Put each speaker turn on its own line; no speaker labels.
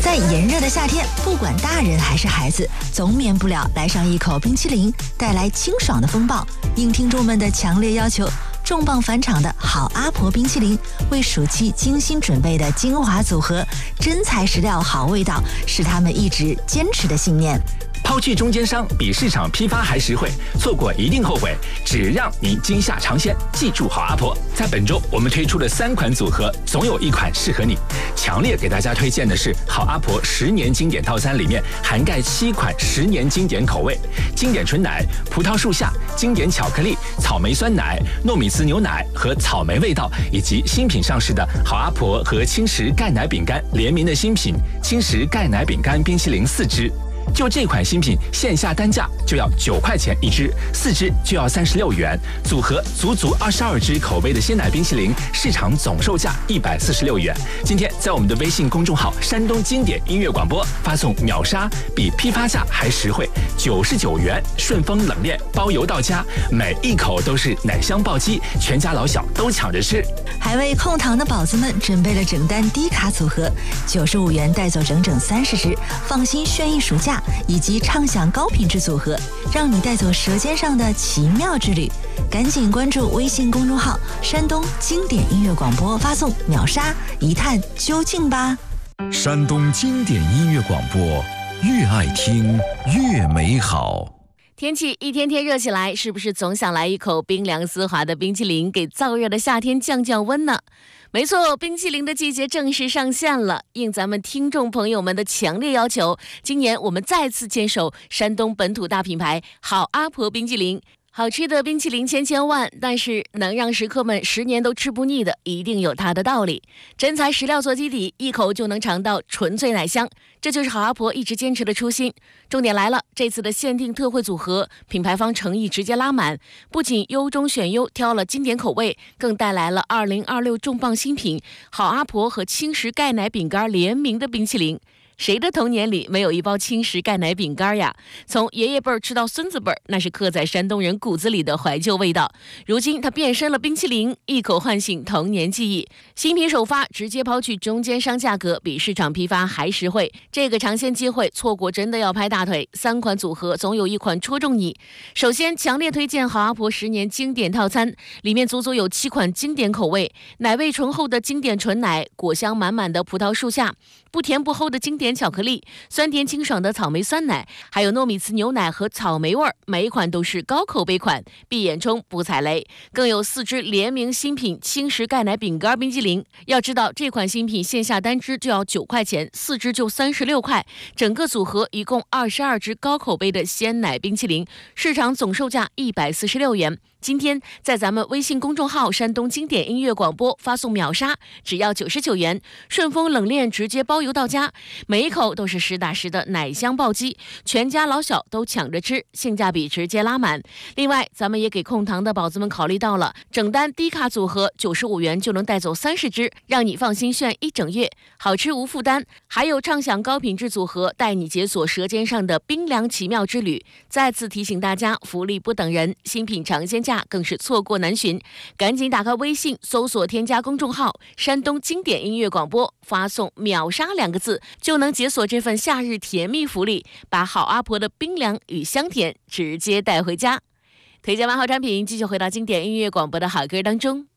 在炎热的夏天，不管大人还是孩子，总免不了来上一口冰淇淋，带来清爽的风暴。应听众们的强烈要求，重磅返场的好阿婆冰淇淋，为暑期精心准备的精华组合，真材实料好味道，是他们一直坚持的信念。
抛去中间商，比市场批发还实惠，错过一定后悔。只让您惊吓尝鲜，记住好阿婆。在本周我们推出了3款组合，总有一款适合你。强烈给大家推荐的是好阿婆10年经典套餐，里面涵盖7款10年经典口味：经典纯奶、葡萄树下、经典巧克力、草莓酸奶、糯米糍牛奶和草莓味道，以及新品上市的好阿婆和轻食钙奶饼干联名的新品轻食钙奶饼干冰淇淋4支。就这款新品，线下单价就要9块钱1支，4支就要36元，组合足22支口味的鲜奶冰淇淋，市场总售价146元。今天在我们的微信公众号“山东经典音乐广播”发送秒杀，比批发价还实惠，99元，顺丰冷链包邮到家，每一口都是奶香暴击，全家老小都抢着吃。
还为控糖的宝子们准备了整单低卡组合，95元带走整整30支，放心炫逸暑假。以及畅享高品质组合，让你带走舌尖上的奇妙之旅。赶紧关注微信公众号“山东经典音乐广播”，发送秒杀，一探究竟吧。
山东经典音乐广播，越爱听越美好。
天气一天天热起来，是不是总想来一口冰凉丝滑的冰淇淋，给燥热的夏天降降温呢？没错，冰淇淋的季节正式上线了。应咱们听众朋友们的强烈要求，今年我们再次坚守山东本土大品牌好阿婆冰淇淋。好吃的冰淇淋千万，但是能让食客们10年都吃不腻的，一定有它的道理。真材实料做基底，一口就能尝到纯粹奶香，这就是好阿婆一直坚持的初心。重点来了，这次的限定特惠组合，品牌方诚意直接拉满，不仅优中选优挑了经典口味，更带来了2026重磅新品好阿婆和轻食钙奶饼干联名的冰淇淋。谁的童年里没有一包轻食钙奶饼干呀？从爷爷辈儿吃到孙子辈儿，那是刻在山东人骨子里的怀旧味道。如今它变身了冰淇淋，一口唤醒童年记忆。新品首发，直接抛去中间商价格，比市场批发还实惠。这个尝鲜机会，错过真的要拍大腿。3款组合，总有一款戳中你。首先，强烈推荐好阿婆10年经典套餐，里面足足有7款经典口味：奶味醇厚的经典纯奶，果香满满的葡萄树下，不甜不齁的经典巧克力，酸甜清爽的草莓酸奶，还有糯米糍牛奶和草莓味儿，每一款都是高口碑款，闭眼冲不踩雷。更有4支联名新品轻食钙奶饼干冰淇淋，要知道这款新品线下单支就要9块钱，4支就36块，整个组合一共22支高口碑的鲜奶冰淇淋，市场总售价146元。今天在咱们微信公众号山东经典音乐广播发送秒杀，只要99元，顺丰冷链直接包邮到家，每一口都是实打实的奶香暴击，全家老小都抢着吃，性价比直接拉满。另外咱们也给控糖的宝子们考虑到了，整单低卡组合95元就能带走30支，让你放心炫1整月，好吃无负担。还有畅享高品质组合，带你解锁舌尖上的冰凉奇妙之旅。再次提醒大家，福利不等人，新品尝鲜价更是错过难寻，赶紧打开微信搜索添加公众号山东经典音乐广播，发送秒杀2个字，就能解锁这份夏日甜蜜福利，把好阿婆的冰凉与香甜直接带回家。推荐完好产品，继续回到经典音乐广播的好歌当中。